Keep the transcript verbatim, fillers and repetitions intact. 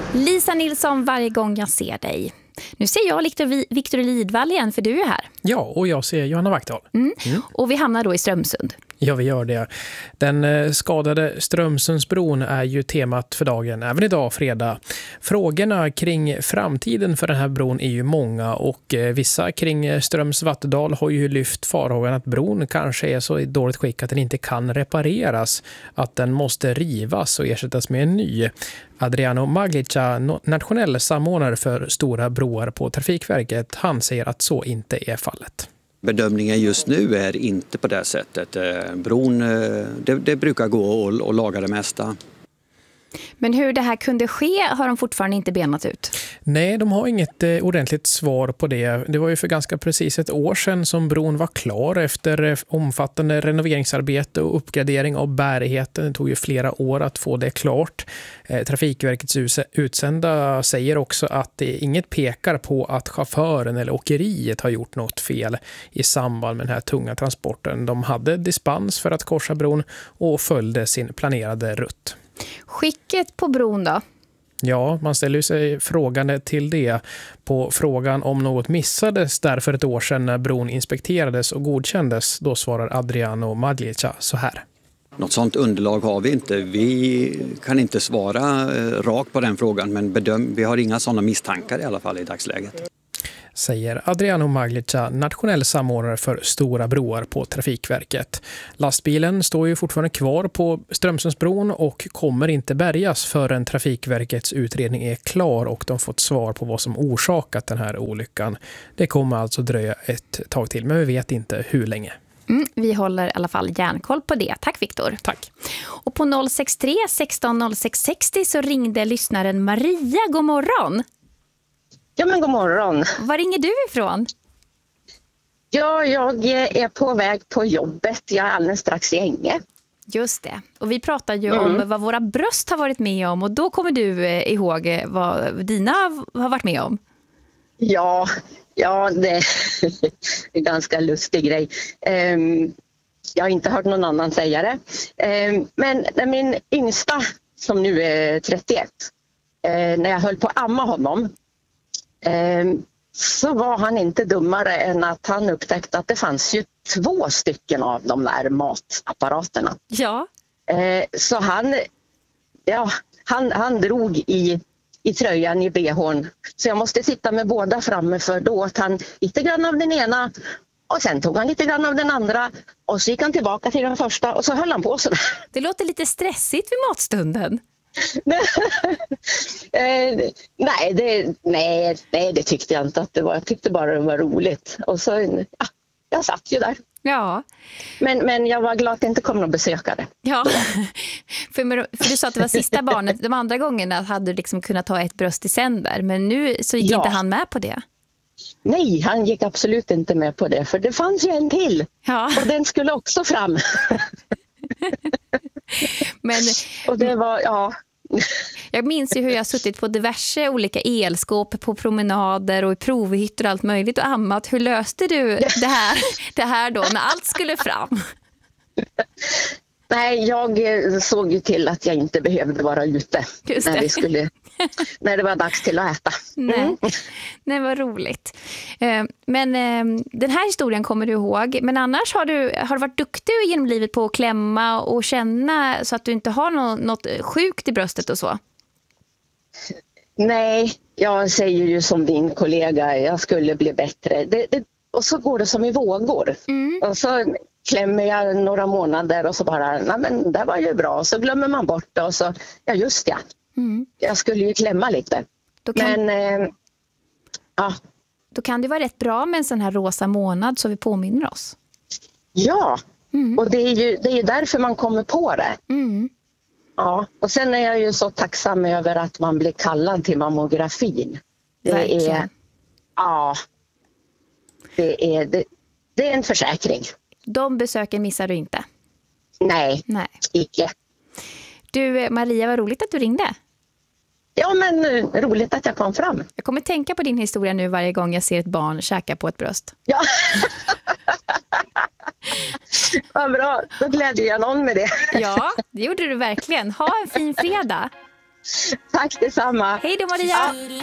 Lisa Nilsson, varje gång jag ser dig. Nu ser jag Victor Lidvall igen, för du är här. Ja, och jag ser Johanna Wachtdahl. Mm. Mm. Och vi hamnar då i Strömsund. Ja, vi gör det. Den skadade Strömsundsbron är ju temat för dagen, även idag fredag. Frågorna kring framtiden för den här bron är ju många, och vissa kring Ströms-Vattedal har ju lyft farhågan att bron kanske är så i dåligt skick att den inte kan repareras, att den måste rivas och ersättas med en ny. Adriano Maglica, nationell samordnare för stora broar på Trafikverket, han säger att så inte är fallet. Bedömningen just nu är inte på det sättet. Bron, det, det brukar gå att laga det mesta. Men hur det här kunde ske har de fortfarande inte benat ut. Nej, de har inget eh, ordentligt svar på det. Det var ju för ganska precis ett år sedan som bron var klar efter eh, omfattande renoveringsarbete och uppgradering av bärigheten. Det tog ju flera år att få det klart. Eh, Trafikverkets utsända säger också att det inget pekar på att chauffören eller åkeriet har gjort något fel i samband med den här tunga transporten. De hade dispens för att korsa bron och följde sin planerade rutt. Skicket på bron då? Ja, man ställer sig frågande till det. På frågan om något missades där för ett år sedan när bron inspekterades och godkändes, då svarar Adriano Maglica så här. Något sånt underlag har vi inte. Vi kan inte svara rakt på den frågan, men bedöm, vi har inga sådana misstankar i alla fall i dagsläget. Säger Adriano Maglica, nationell samordnare för stora broar på Trafikverket. Lastbilen står ju fortfarande kvar på Strömsundsbron och kommer inte bärgas förrän Trafikverkets utredning är klar och de fått svar på vad som orsakat den här olyckan. Det kommer alltså dröja ett tag till, men vi vet inte hur länge. Mm, vi håller i alla fall järnkoll på det. Tack Victor. Tack. Och på noll sex tre sexton noll sex sextio så ringde lyssnaren Maria. God morgon. Ja, men god morgon. Var ringer du ifrån? Ja, jag är på väg på jobbet. Jag är alldeles strax i Änge. Just det. Och vi pratar ju mm. om vad våra bröst har varit med om. Och då kommer du ihåg vad dina har varit med om. Ja, ja det är en ganska lustig grej. Um, jag har inte hört någon annan säga det. Um, men när min yngsta, som nu är trettioett, uh, när jag höll på att amma honom, så var han inte dummare än att han upptäckte att det fanns ju två stycken av de där matapparaterna. Ja. Så han, ja, han, han drog i, i tröjan i B H:n. Så jag måste sitta med båda framme, för då åt han lite grann av den ena och sen tog han lite grann av den andra och så gick han tillbaka till den första och så höll han på sådär. Det låter lite stressigt vid matstunden. eh, nej, det, nej, nej, det tyckte jag inte att det var. Jag tyckte bara det var roligt. Och så, ja, jag satt ju där. Ja. Men, men jag var glad att det inte kom någon besökare. Ja, för, för du sa att det var sista barnet. De andra gångerna hade du liksom kunnat ta ett bröst i sänder. Men nu så gick ja. inte han med på det. Nej, han gick absolut inte med på det. För det fanns ju en till. Ja. Och den skulle också fram. Men, och det var, ja... Jag minns ju hur jag har suttit på diverse olika elskåp på promenader och i provhytter och allt möjligt och ammat. Hur löste du det här, det här då när allt skulle fram? Nej, jag såg ju till att jag inte behövde vara ute när, vi skulle, när det var dags till att äta. Mm. Nej, nej, vad roligt. Men den här historien kommer du ihåg. Men annars har du, har du varit duktig genom livet på att klämma och känna så att du inte har något, något sjukt i bröstet och så? Nej, jag säger ju som din kollega, jag skulle bli bättre. Det, det, och så går det som i vågor. Mm. Och så klämmer jag några månader och så bara, nej men det var ju bra. Och så glömmer man bort det och så, ja just det. Mm. Jag skulle ju klämma lite. Då kan, men, eh, ja. Då kan det vara rätt bra med en sån här rosa månad så vi påminner oss. Ja, mm. och det är ju det är därför man kommer på det. Mm. Ja, och sen är jag ju så tacksam över att man blir kallad till mammografin. Det Verkligen. är, ja, det är, det, det är en försäkring. De besöken missar du inte? Nej, Nej. icke. Du, Maria, vad roligt att du ringde. Ja, men roligt att jag kom fram. Jag kommer tänka på din historia nu varje gång jag ser ett barn käka på ett bröst. Ja. Vad bra, då glädjer jag någon med det. Ja, det gjorde du verkligen. Ha en fin fredag. Tack detsamma. Hej då Maria! Ja.